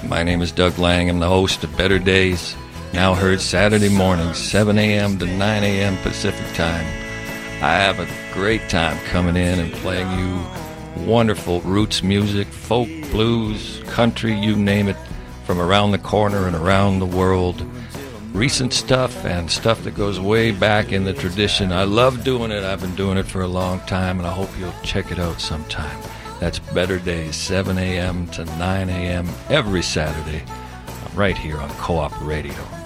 My name is Doug Lang. I'm the host of Better Days, now heard Saturday mornings, 7 a.m. to 9 a.m. Pacific Time. I have a great time coming in and playing you wonderful roots music, folk, blues, country, you name it, from around the corner and around the world. Recent stuff and stuff that goes way back in the tradition. I love doing it. I've been doing it for a long time, and I hope you'll check it out sometime. That's Better Days, 7 a.m. to 9 a.m. every Saturday, right here on Co-op Radio.